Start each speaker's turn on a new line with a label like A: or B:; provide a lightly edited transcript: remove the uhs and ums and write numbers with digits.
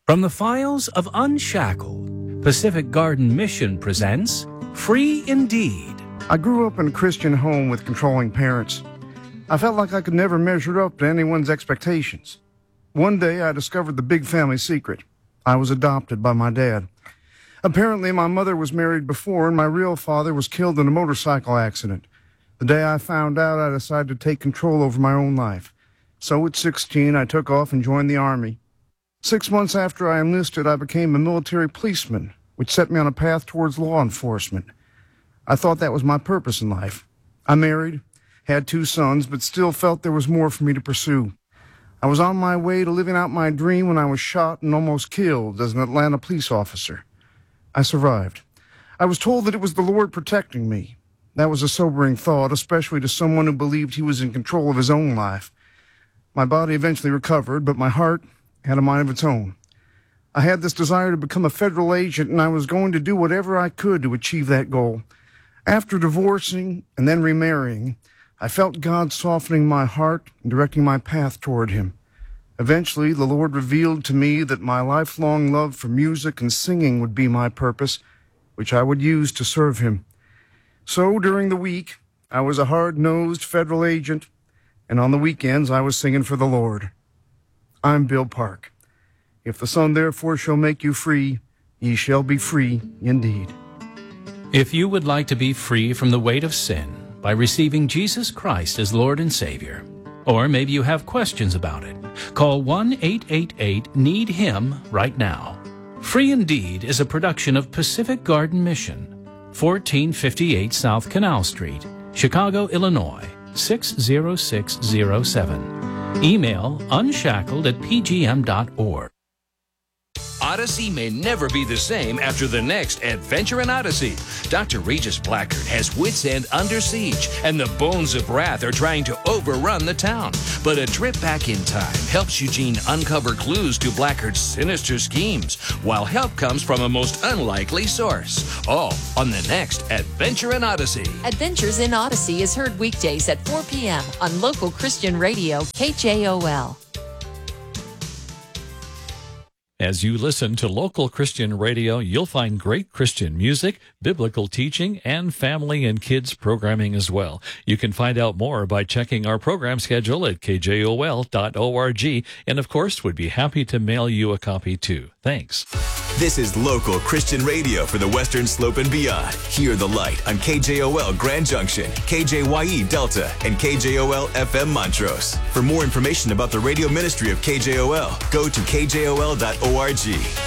A: From the files of Unshackled, Pacific Garden Mission presents Free Indeed.
B: I grew up in a Christian home with controlling parents. I felt like I could never measure up to anyone's expectations. One day, I discovered the big family secret. I was adopted by my dad. Apparently, my mother was married before, and my real father was killed in a motorcycle accident. The day I found out, I decided to take control over my own life. So at 16, I took off and joined the Army. 6 months after I enlisted, I became a military policeman, which set me on a path towards law enforcement. I thought that was my purpose in life. I married, had 2 sons, but still felt there was more for me to pursue. I was on my way to living out my dream when I was shot and almost killed as an Atlanta police officer. I survived. I was told that it was the Lord protecting me. That was a sobering thought, especially to someone who believed he was in control of his own life. My body eventually recovered, but my heart had a mind of its own. I had this desire to become a federal agent, and I was going to do whatever I could to achieve that goal. After divorcing and then remarrying, I felt God softening my heart and directing my path toward him. Eventually, the Lord revealed to me that my lifelong love for music and singing would be my purpose, which I would use to serve him. So during the week, I was a hard-nosed federal agent, and on the weekends, I was singing for the Lord. I'm Bill Park. If the Son therefore shall make you free, ye shall be free indeed.
A: If you would like to be free from the weight of sin by receiving Jesus Christ as Lord and Savior, or maybe you have questions about it, call 1-888-NEED-HIM right now. Free Indeed is a production of Pacific Garden Mission, 1458 South Canal Street, Chicago, Illinois, 60607. Email unshackled@pgm.org.
C: Odyssey may never be the same after the next Adventure in Odyssey. Dr. Regis Blackard has Wits End under siege, and the Bones of Wrath are trying to overrun the town. But a trip back in time helps Eugene uncover clues to Blackard's sinister schemes, while help comes from a most unlikely source. All on the next Adventure in Odyssey.
D: Adventures in Odyssey is heard weekdays at 4 p.m. on local Christian radio KJOL.
E: As you listen to local Christian radio, you'll find great Christian music, biblical teaching, and family and kids programming as well. You can find out more by checking our program schedule at kjol.org, and of course, would be happy to mail you a copy too. Thanks.
F: This is local Christian radio for the Western Slope and beyond. Hear the light on KJOL Grand Junction, KJYE Delta, and KJOL FM Montrose. For more information about the radio ministry of KJOL, go to kjol.org.